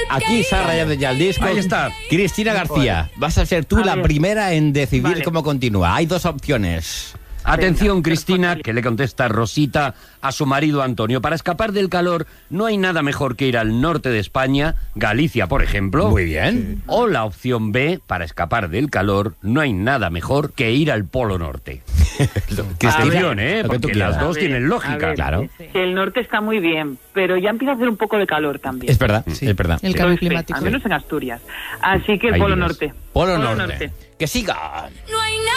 aquí se ha rayado ya el disco. Ahí está. Cristina García, vas a ser tú A la ver. primera en decidir Vale. cómo continúa. Hay dos opciones. Atención, Venga, Cristina, respóndele. que le contesta Rosita a su marido Antonio. Para escapar del calor, no hay nada mejor que ir al norte de España, Galicia, por ejemplo. Muy bien. O la opción B, para escapar del calor, no hay nada mejor que ir al Polo Norte. Atención, lo que tú porque quieras. las dos A ver, tienen a lógica. ver. Claro. El norte está muy bien, pero ya empieza a hacer un poco de calor también. Es verdad, es verdad. El Lo cambio sé, climático. al menos en Asturias. Así que el Ay, Polo Dios. Norte. Polo Norte. Que siga. No hay